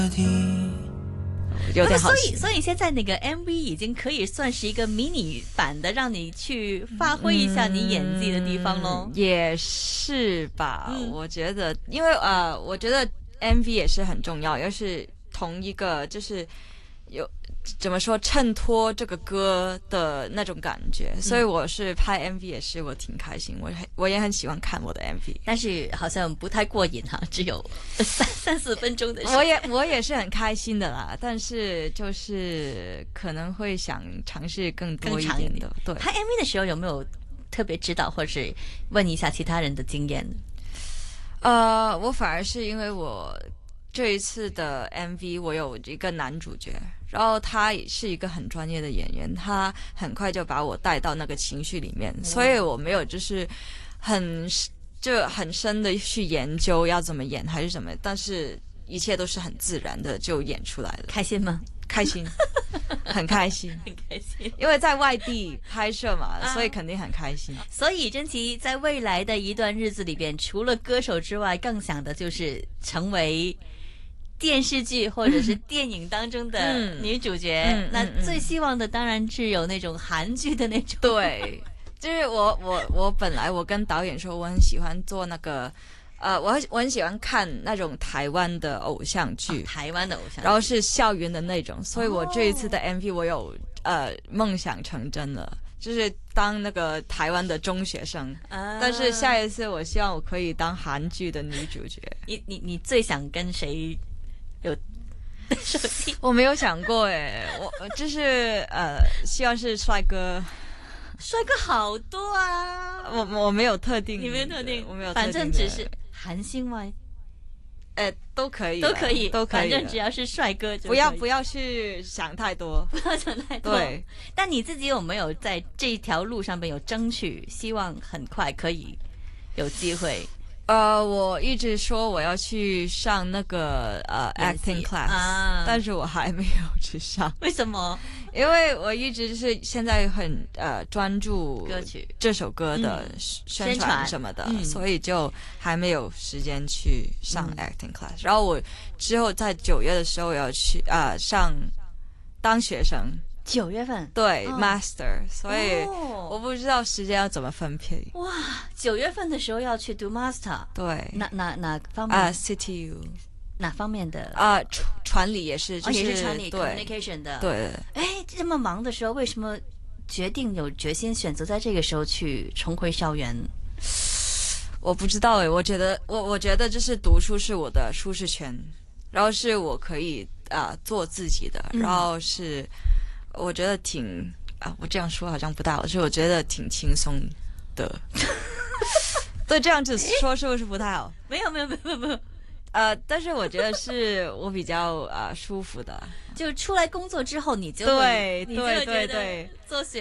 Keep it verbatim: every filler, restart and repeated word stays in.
有点好。 所以，所以现在那个 M V 已经可以算是一个迷你版的，让你去发挥一下你演技的地方咯。 嗯、也是吧、 嗯， 我觉得，因为呃，我觉得 M V 也是很重要，要是同一个就是有怎么说衬托这个歌的那种感觉，所以我是拍 M V 也是我挺开心，我很我也很喜欢看我的 M V， 但是好像不太过瘾哈，只有三三四分钟的时间。 我也我也是很开心的啦，但是就是可能会想尝试更多一点的。对， 拍 M V 的时候有没有特别指导或是问一下其他人的经验？ 呃，我反而是因为我这一次的 M V 我有一个男主角，然后他也是一个很专业的演员，他很快就把我带到那个情绪里面，所以我没有就是很就很深的去研究要怎么演还是什么，但是一切都是很自然的就演出来了。 开心吗？ 开心，很开心， 很开心， 因为在外地拍摄嘛，啊、所以肯定很开心。 所以甄琪在未来的一段日子里边，除了歌手之外，更想的就是成为电视剧或者是电影当中的女主角。嗯、那最希望的当然是有那种韩剧的那种。 对，就是我我我本来我跟导演说我很喜欢做那个。呃，我很我很喜欢看那种台湾的偶像剧， 哦、台湾的偶像剧， 然后是校园的那种，所以我这一次的 M V 我有、哦、呃梦想成真了，就是当那个台湾的中学生。啊、但是下一次我希望我可以当韩剧的女主角。 你你你最想跟谁有？ 我没有想过诶，我就是呃，希望是帅哥。 帅哥好多啊！ 我我没有特定， 你没有特定， 我没有特定， 反正只是韩星吗？ 呃，都可以， 都可以， 都可以， 反正只要是帅哥就可以， 不要不要去想太多， 不要想太多。 对， 但你自己有没有在这条路上面有争取？希望很快可以有机会。 呃，我一直说我要去上那个呃 acting class，、啊、但是我还没有去上。 为什么？ 因为我一直就是现在很呃专注歌曲这首歌的宣传什么的，嗯、所以就还没有时间去上 acting class、嗯。然后我之后在九月的时候要去啊、呃、上当学生。 九月份对、哦、master， 所以我不知道时间要怎么分配。 哇，九月份的时候要去读 master， 对， 哪哪哪方面啊、uh, C T U 哪方面的啊？传、uh, 传理也是，就是、 哦、也是传理对 communication 的。 对， 哎，这么忙的时候，为什么决定有决心选择在这个时候去重回校园？ 我不知道哎，我觉得我我觉得就是读书是我的舒适圈，然后是我可以啊、呃、做自己的，然后是。我觉得挺啊，我这样说好像不大好，是我觉得挺轻松的。对，这样子说是不是不太好？ 没有没有没有没有， 呃，但是我觉得是我比较啊、呃、舒服的。 就出来工作之后，你就对你就对对对做学。